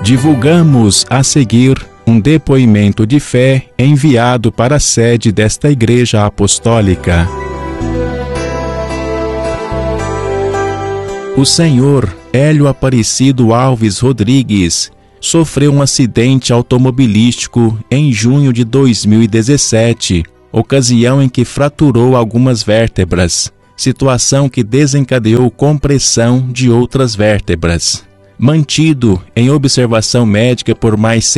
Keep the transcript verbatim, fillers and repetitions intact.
Divulgamos a seguir um depoimento de fé enviado para a sede desta Igreja Apostólica. O senhor Hélio Aparecido Alves Rodrigues sofreu um acidente automobilístico em junho de dois mil e dezessete, ocasião em que fraturou algumas vértebras, situação que desencadeou compressão de outras vértebras. Mantido em observação médica por mais